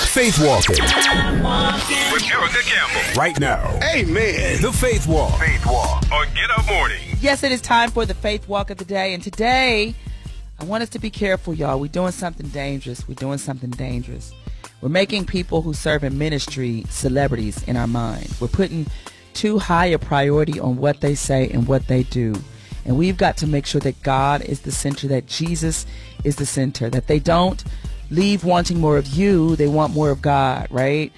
Faith Walking with Erica Campbell. Right now. Amen. The Faith Walk. Faith Walk on Get Up Morning. Yes, it is time for the Faith Walk of the day. And today, I want us to be careful, y'all. We're doing something dangerous. We're making people who serve in ministry celebrities in our mind. We're putting too high a priority on what they say and what they do. And we've got to make sure that God is the center, that Jesus is the center, that they don't leave wanting more of you, they want more of God, right?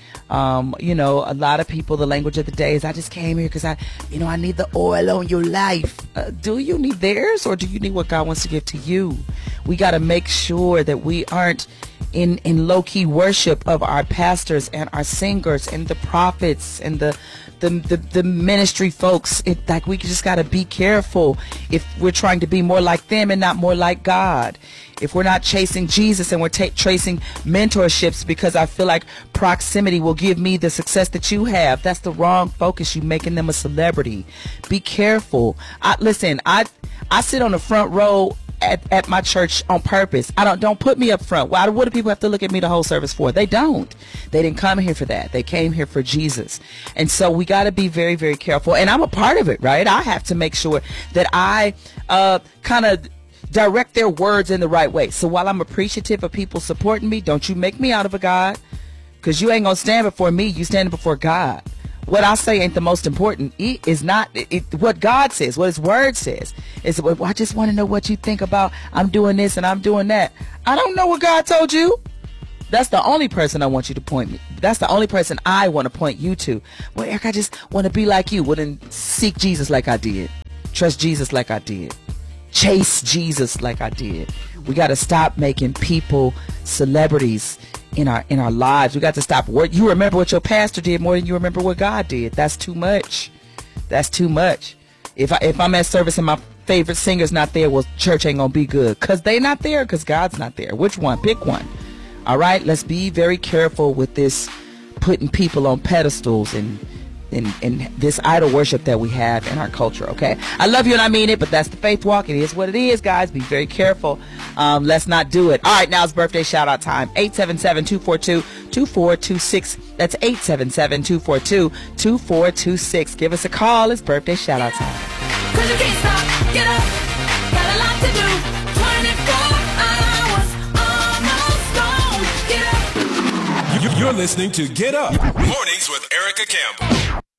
A lot of people, the language of the day is, I just came here because I need the oil on your life. Do you need theirs, or do you need what God wants to give to you? We got to make sure that we aren't in low-key worship of our pastors and our singers and the prophets and the ministry folks. We just got to be careful if we're trying to be more like them and not more like God. If we're not chasing Jesus and we're chasing mentorships because I feel like proximity will give me the success that you have, that's the wrong focus. You're making them a celebrity. Be careful. I sit on the front row at my church on purpose. Don't put me up front. What do people have to look at me the whole service for? They don't. They didn't come here for that. They came here for Jesus. And so we got to be very, very careful. And I'm a part of it, right? I have to make sure that I kind of direct their words in the right way. So while I'm appreciative of people supporting me, don't you make me out of a God, because you ain't going to stand before me. You stand before God. What I say ain't the most important. It is not what God says, what his word says. It's, well, I just want to know what you think about, I'm doing this and I'm doing that. I don't know what God told you. That's the only person I want you to point me. That's the only person I want to point you to. Well, Eric, I just want to be like you. Well, then seek Jesus like I did. Trust Jesus like I did. Chase Jesus like I did. We got to stop making people celebrities in our lives. We got to stop. You remember what your pastor did more than you remember what God did. That's too much. That's too much. If I'm at service and my favorite singer's not there, well, church ain't gonna be good because they not there, because God's not there. Which one? Pick one. All right, let's be very careful with this putting people on pedestals and this idol worship that we have in our culture. Okay, I love you and I mean it, but that's the Faith Walk. It is what it is, guys. Be very careful. Let's not do it. All right, now it's birthday shout out time. 877-242-2426. That's 877-242-2426. Give us a call. It's birthday shout out time. 'Cause you can't stop, get up, got a lot to do. 24 hours almost gone. Get up. You're listening to Get Up Mornings with Erica Campbell.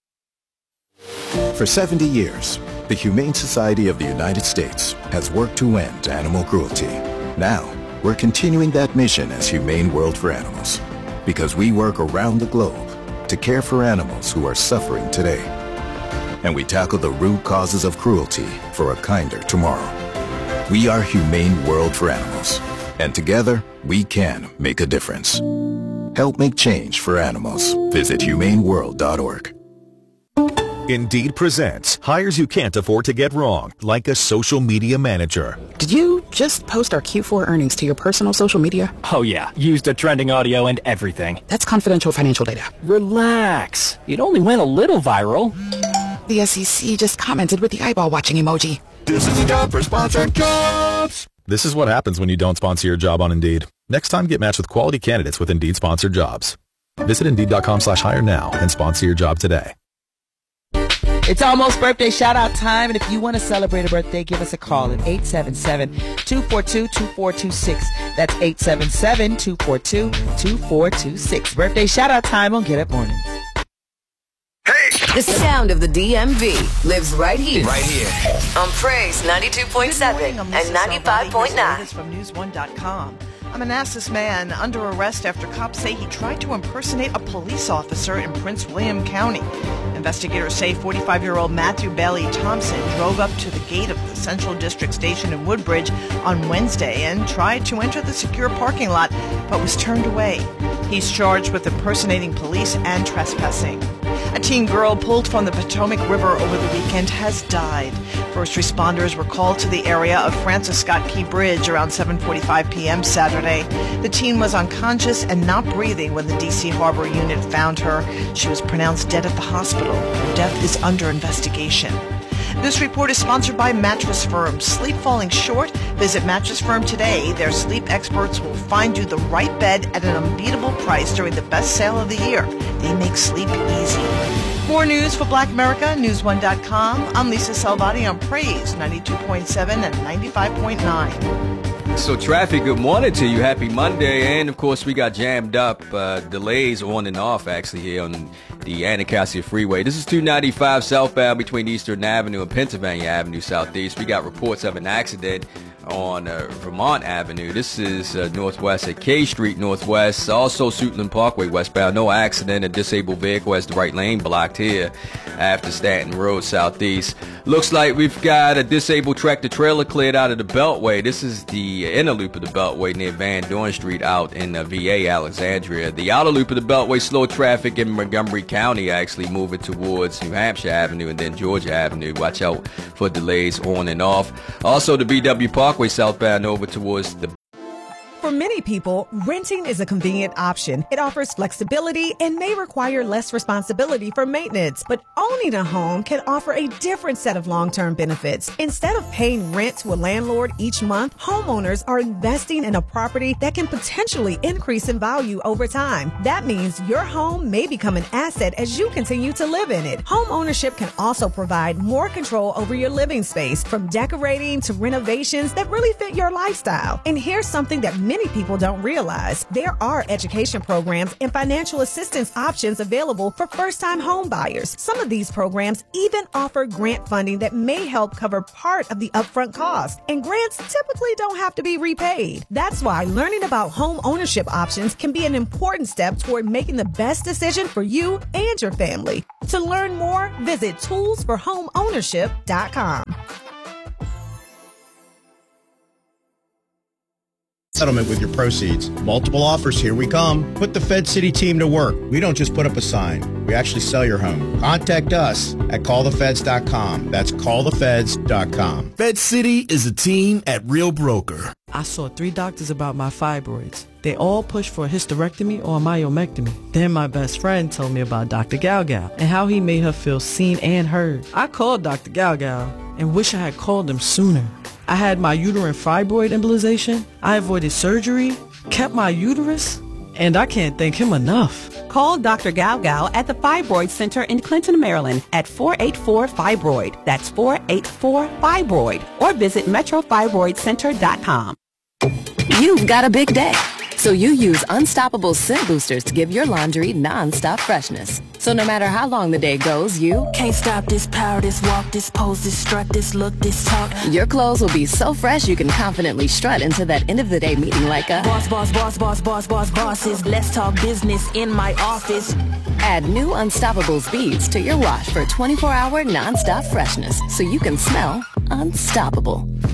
For 70 years, the Humane Society of the United States has worked to end animal cruelty. Now, we're continuing that mission as Humane World for Animals, because we work around the globe to care for animals who are suffering today. And we tackle the root causes of cruelty for a kinder tomorrow. We are Humane World for Animals, and together we can make a difference. Help make change for animals. Visit humaneworld.org. Indeed presents hires you can't afford to get wrong, like a social media manager. Did you just post our Q4 earnings to your personal social media? Oh yeah, used the trending audio and everything. That's confidential financial data. Relax. It only went a little viral. The SEC just commented with the eyeball watching emoji. This is the job for sponsored jobs. This is what happens when you don't sponsor your job on Indeed. Next time, get matched with quality candidates with Indeed sponsored jobs. Visit Indeed.com/hire now and sponsor your job today. It's almost birthday shout out time, and if you want to celebrate a birthday, give us a call at 877-242-2426. That's 877-242-2426. Birthday shout out time on Get Up Mornings. The sound of the DMV lives right here. Right here. On Praise 92.7 and 95.9. From News1.com. A Manassas man under arrest after cops say he tried to impersonate a police officer in Prince William County. Investigators say 45-year-old Matthew Bailey Thompson drove up to the gate of the Central District Station in Woodbridge on Wednesday and tried to enter the secure parking lot, but was turned away. He's charged with impersonating police and trespassing. A teen girl pulled from the Potomac River over the weekend has died. First responders were called to the area of Francis Scott Key Bridge around 7:45 p.m. Saturday. The teen was unconscious and not breathing when the D.C. Harbor unit found her. She was pronounced dead at the hospital. Her death is under investigation. This report is sponsored by Mattress Firm. Sleep falling short? Visit Mattress Firm today. Their sleep experts will find you the right bed at an unbeatable price during the best sale of the year. They make sleep easy. More news for Black America, News1.com. I'm Lisa Salvati on Praise 92.7 and 95.9. So traffic, good morning to you. Happy Monday. And, of course, we got jammed up, delays on and off, actually, here on the Anacostia Freeway. This is 295 southbound between Eastern Avenue and Pennsylvania Avenue Southeast. We got reports of an accident on Vermont Avenue. This is northwest at K Street Northwest. Also Suitland Parkway westbound. No accident. A disabled vehicle has the right lane blocked here after Stanton Road Southeast. Looks like we've got a disabled tractor trailer cleared out of the Beltway. This is the inner loop of the Beltway near Van Dorn Street out in VA, Alexandria. The outer loop of the Beltway, slow traffic in Montgomery County, actually moving towards New Hampshire Avenue and then Georgia Avenue. Watch out for delays on and off. Also the BW Parkway southbound over towards the... For many people, renting is a convenient option. It offers flexibility and may require less responsibility for maintenance. But owning a home can offer a different set of long-term benefits. Instead of paying rent to a landlord each month, homeowners are investing in a property that can potentially increase in value over time. That means your home may become an asset as you continue to live in it. Home ownership can also provide more control over your living space, from decorating to renovations that really fit your lifestyle. And here's something that many people don't realize. There are education programs and financial assistance options available for first-time home buyers. Some of these programs even offer grant funding that may help cover part of the upfront cost. And grants typically don't have to be repaid. That's why learning about home ownership options can be an important step toward making the best decision for you and your family. To learn more, visit toolsforhomeownership.com. Settlement with your proceeds. Multiple offers, here we come. Put the Fed City team to work. We don't just put up a sign. We actually sell your home. Contact us at callthefeds.com. That's callthefeds.com. Fed City is a team at Real Broker. I saw 3 doctors about my fibroids. They all pushed for a hysterectomy or a myomectomy. Then my best friend told me about Dr. Galgal and how he made her feel seen and heard. I called Dr. Galgal and wish I had called him sooner. I had my uterine fibroid embolization, I avoided surgery, kept my uterus, and I can't thank him enough. Call Dr. Galgal at the Fibroid Center in Clinton, Maryland at 484-FIBROID. That's 484-FIBROID. Or visit metrofibroidcenter.com. You've got a big day, so you use Unstoppable Scent Boosters to give your laundry non-stop freshness. So no matter how long the day goes, you can't stop this power, this walk, this pose, this strut, this look, this talk. Your clothes will be so fresh you can confidently strut into that end of the day meeting like a boss, boss, boss, boss, boss, boss, bosses. Let's talk business in my office. Add new Unstoppables beads to your wash for 24-hour non-stop freshness so you can smell unstoppable.